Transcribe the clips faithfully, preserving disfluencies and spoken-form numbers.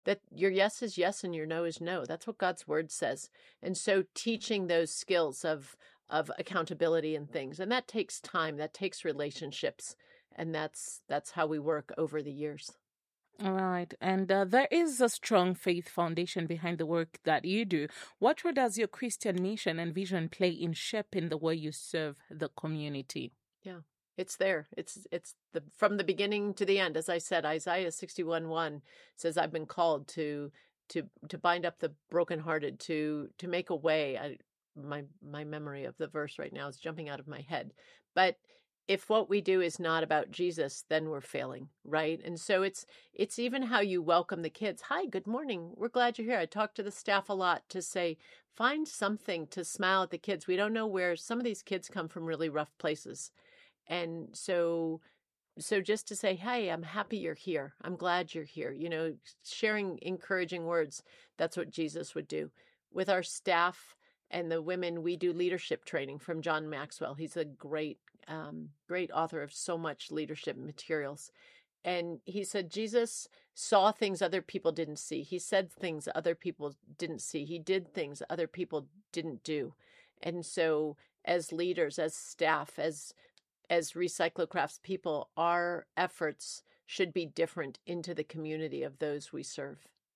that your yes is yes and your no is no. That's what God's word says. And so teaching those skills of of accountability and things, and that takes time, that takes relationships, and that's that's how we work over the years. All right. And uh, there is a strong faith foundation behind the work that you do. What role does your Christian mission and vision play in shaping the way you serve the community? Yeah, it's there. It's it's the from the beginning to the end. As I said, Isaiah sixty-one one says, "I've been called to to to bind up the brokenhearted, to to make a way." I, my my memory of the verse right now is jumping out of my head. But if what we do is not about Jesus, then we're failing, right? And so it's it's even how you welcome the kids. Hi, good morning. We're glad you're here. I talk to the staff a lot to say, find something to smile at the kids. We don't know where some of these kids come from, really rough places. And so so just to say, hey, I'm happy you're here. I'm glad you're here. You know, sharing encouraging words. That's what Jesus would do. With our staff and the women, we do leadership training from John Maxwell. He's a great, um, great author of so much leadership materials. And he said Jesus saw things other people didn't see. He said things other people didn't see. He did things other people didn't do. And so as leaders, as staff, as as Recyclocrafts people, our efforts should be different into the community of those we serve.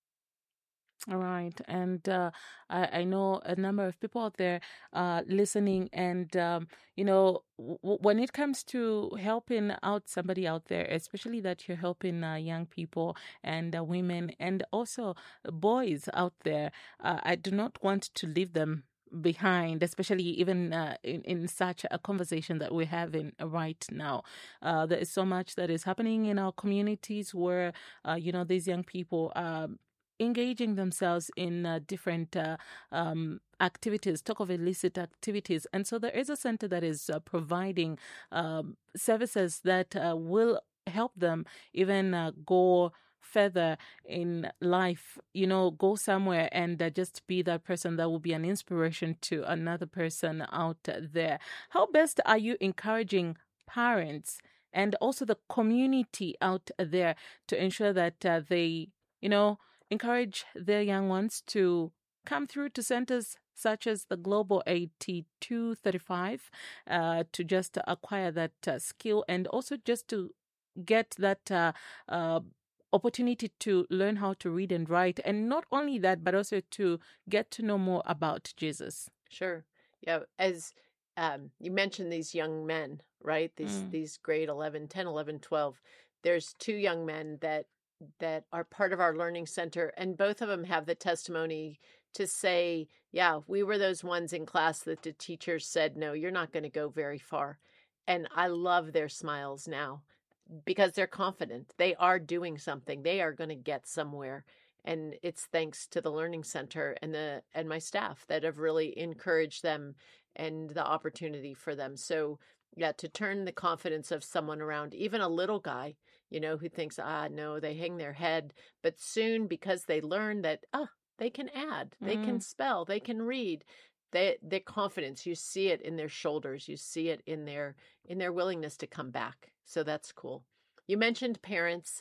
All right. And uh, I, I know a number of people out there uh, listening. And, um, you know, w- when it comes to helping out somebody out there, especially that you're helping uh, young people and uh, women and also boys out there, uh, I do not want to leave them behind, especially even uh, in, in such a conversation that we're having right now. Uh, there is so much that is happening in our communities where, uh, you know, these young people are engaging themselves in uh, different uh, um, activities, talk of illicit activities. And so there is a center that is uh, providing um, services that uh, will help them even uh, go further in life, you know, go somewhere and uh, just be that person that will be an inspiration to another person out there. How best are you encouraging parents and also the community out there to ensure that uh, they, you know, encourage their young ones to come through to centers such as the Global eighty-two thirty-five uh, to just acquire that uh, skill and also just to get that uh, uh, opportunity to learn how to read and write. And not only that, but also to get to know more about Jesus. Sure. Yeah. As um, you mentioned these young men, right? These, Mm. these grade eleven, ten, eleven, twelve. There's two young men that that are part of our learning center, and both of them have the testimony to say, yeah, we were those ones in class that the teachers said, no, you're not going to go very far. And I love their smiles now because they're confident. They are doing something. They are going to get somewhere. And it's thanks to the learning center and the and my staff that have really encouraged them and the opportunity for them. So yeah, to turn the confidence of someone around, even a little guy, you know, who thinks, ah, no, they hang their head. But soon, because they learn that, ah, they can add, they can Mm. spell, they can read, they, their confidence, you see it in their shoulders, you see it in their in their willingness to come back. So that's cool. You mentioned parents.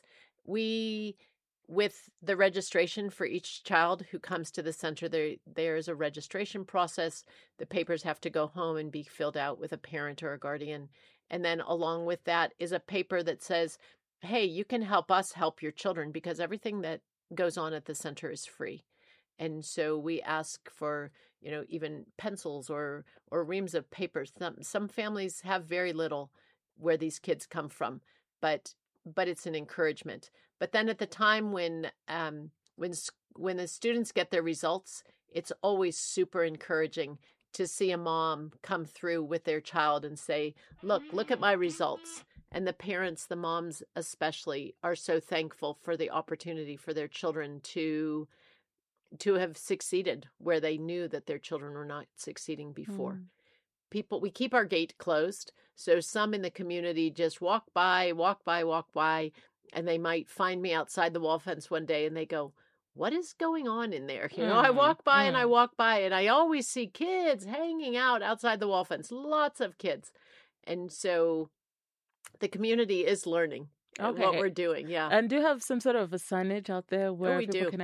We with the registration for each child who comes to the center, there there is a registration process. The papers have to go home and be filled out with a parent or a guardian. And then along with that is a paper that says, hey, you can help us help your children because everything that goes on at the center is free. And so we ask for, you know, even pencils or or reams of papers. Some some families have very little where these kids come from, but but it's an encouragement. But then at the time when um, when when the students get their results, it's always super encouraging to see a mom come through with their child and say, look, look at my results. And the parents, the moms especially, are so thankful for the opportunity for their children to to have succeeded where they knew that their children were not succeeding before. Mm. People, we keep our gate closed. So some in the community just walk by, walk by, walk by, and they might find me outside the wall fence one day and they go, what is going on in there? You know, I Mm. walk by and I Mm. walk by and I always see kids hanging out outside the wall fence, lots of kids. And so the community is learning. uh, what Okay. we're doing. Yeah. And do you have some sort of a signage out there Oh, where we people do. can